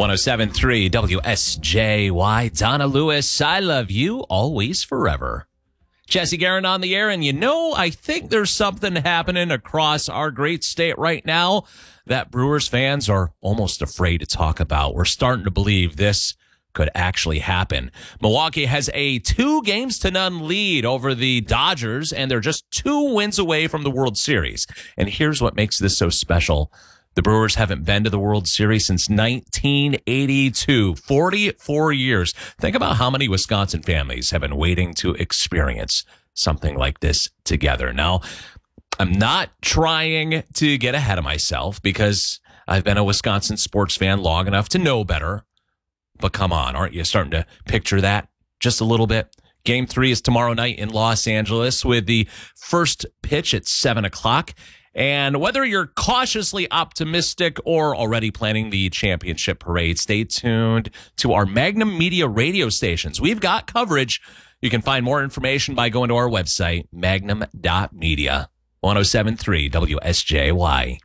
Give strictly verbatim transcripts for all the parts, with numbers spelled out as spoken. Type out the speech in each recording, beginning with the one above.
one oh seven point three W S J Y. Donna Lewis, I love you always forever. Jesse Guerin on the air, and you know, I think there's something happening across our great state right now that Brewers fans are almost afraid to talk about. We're starting to believe this could actually happen. Milwaukee has a two games to none lead over the Dodgers, and they're just two wins away from the World Series. And here's what makes this so special. The Brewers haven't been to the World Series since nineteen eighty-two, forty-four years. Think about how many Wisconsin families have been waiting to experience something like this together. Now, I'm not trying to get ahead of myself because I've been a Wisconsin sports fan long enough to know better. But come on, aren't you starting to picture that just a little bit? Game three is tomorrow night in Los Angeles with the first pitch at seven o'clock. And whether you're cautiously optimistic or already planning the championship parade, stay tuned to our Magnum Media radio stations. We've got coverage. You can find more information by going to our website, magnum dot media. one oh seven point three W S J Y.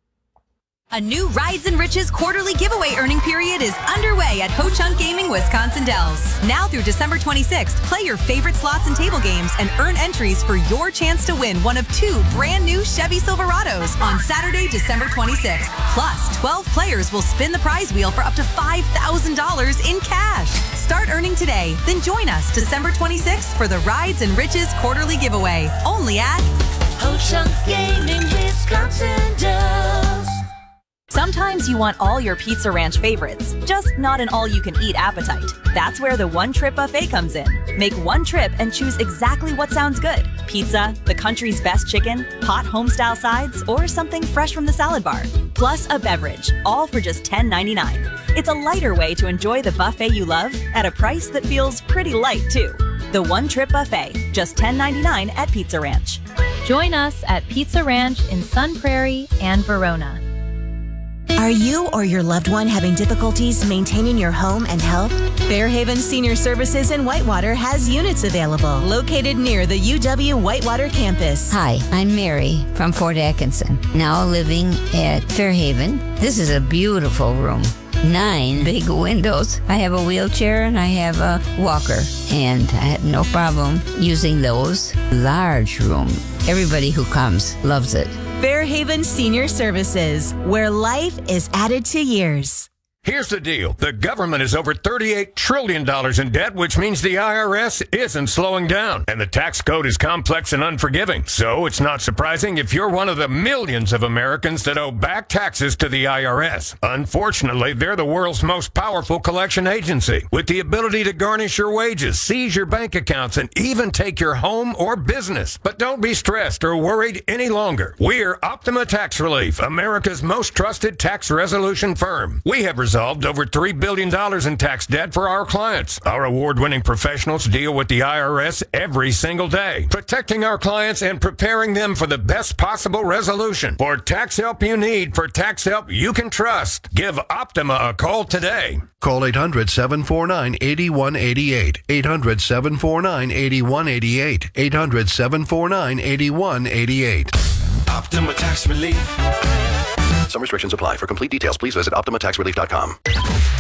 A new Rides and Riches quarterly giveaway earning period is underway at Ho Chunk Gaming Wisconsin Dells. Now through December twenty-sixth, play your favorite slots and table games and earn entries for your chance to win one of two brand new Chevy Silverados on Saturday, December twenty-sixth. Plus, twelve players will spin the prize wheel for up to five thousand dollars in cash. Start earning today, then join us December twenty-sixth for the Rides and Riches quarterly giveaway. Only at Ho Chunk Gaming Wisconsin Dells. Sometimes you want all your Pizza Ranch favorites, just not an all-you-can-eat appetite. That's where the One Trip Buffet comes in. Make one trip and choose exactly what sounds good. Pizza, the country's best chicken, hot home-style sides, or something fresh from the salad bar. Plus a beverage, all for just ten ninety-nine. It's a lighter way to enjoy the buffet you love at a price that feels pretty light, too. The One Trip Buffet, just ten ninety-nine at Pizza Ranch. Join us at Pizza Ranch in Sun Prairie and Verona. Are you or your loved one having difficulties maintaining your home and health? Fairhaven Senior Services in Whitewater has units available, located near the U W Whitewater campus. Hi, I'm Mary from Fort Atkinson, now living at Fairhaven. This is a beautiful room. Nine big windows. I have a wheelchair and I have a walker, and I had no problem using those. Large room. Everybody who comes loves it. Fairhaven Senior Services, where life is added to years. Here's the deal. The government is over thirty-eight trillion dollars in debt, which means the I R S isn't slowing down. And the tax code is complex and unforgiving. So it's not surprising if you're one of the millions of Americans that owe back taxes to the I R S. Unfortunately, they're the world's most powerful collection agency, with the ability to garnish your wages, seize your bank accounts, and even take your home or business. But don't be stressed or worried any longer. We're Optima Tax Relief, America's most trusted tax resolution firm. We have resolved over three billion dollars in tax debt for our clients. Our award-winning professionals deal with the I R S every single day, protecting our clients and preparing them for the best possible resolution. For tax help you need, for tax help you can trust, give Optima a call today. Call eight hundred, seven four nine, eight one eight eight. eight hundred, seven four nine, eight one eight eight. eight hundred, seven four nine, eight one eight eight. Optima Tax Relief. Some restrictions apply. For complete details, please visit optima tax relief dot com.